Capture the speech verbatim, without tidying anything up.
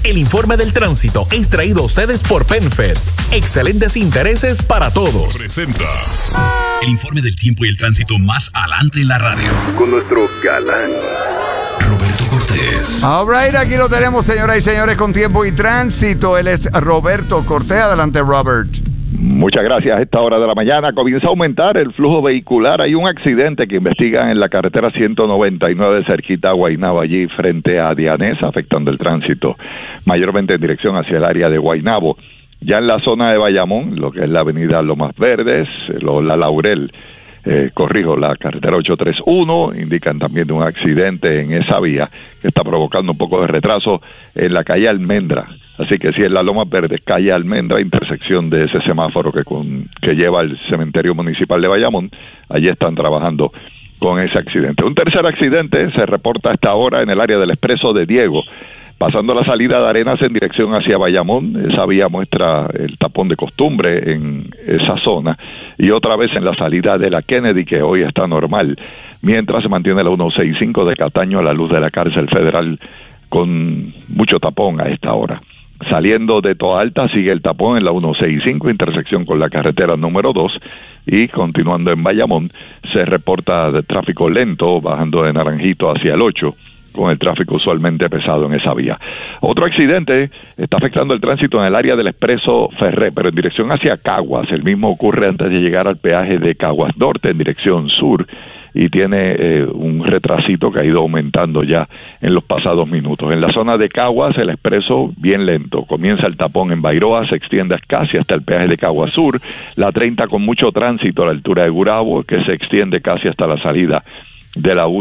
El informe del tránsito es traído a ustedes por PenFed. Excelentes intereses para todos. Presenta el informe del tiempo y el tránsito más adelante en la radio. Con nuestro galán Roberto Cortés. All right, aquí lo tenemos, señoras y señores, con tiempo y tránsito. Él es Roberto Cortés. Adelante, Robert. Muchas gracias. A esta hora de la mañana comienza a aumentar el flujo vehicular. Hay un accidente que investigan en la carretera ciento noventa y nueve cerquita a Guaynabo, allí frente a Dianesa, afectando el tránsito mayormente en dirección hacia el área de Guaynabo. Ya en la zona de Bayamón, lo que es la avenida Lomas Verdes, la Laurel, eh, corrijo, la carretera ochocientos treinta y uno, indican también de un accidente en esa vía que está provocando un poco de retraso en la calle Almendra. Así que si en la Lomas Verdes, calle Almendra, intersección de ese semáforo que, con, que lleva al cementerio municipal de Bayamón, allí están trabajando con ese accidente. Un tercer accidente se reporta a esta hora en el área del Expreso de Diego, pasando la salida de Arenas en dirección hacia Bayamón. Esa vía muestra el tapón de costumbre en esa zona, y otra vez en la salida de la Kennedy, que hoy está normal, mientras se mantiene la ciento sesenta y cinco de Cataño a la luz de la cárcel federal con mucho tapón a esta hora. Saliendo de Toa Alta sigue el tapón en la ciento sesenta y cinco, intersección con la carretera número dos, y continuando en Bayamón se reporta de tráfico lento bajando de Naranjito hacia el ocho, con el tráfico usualmente pesado en esa vía. Otro accidente está afectando el tránsito en el área del Expreso Ferré, pero en dirección hacia Caguas. El mismo ocurre antes de llegar al peaje de Caguas Norte en dirección sur, y tiene eh, un retrasito que ha ido aumentando ya en los pasados minutos. En la zona de Caguas, el expreso bien lento. Comienza el tapón en Bairoa, se extiende casi hasta el peaje de Caguas Sur. La treinta con mucho tránsito a la altura de Gurabo, que se extiende casi hasta la salida de la U.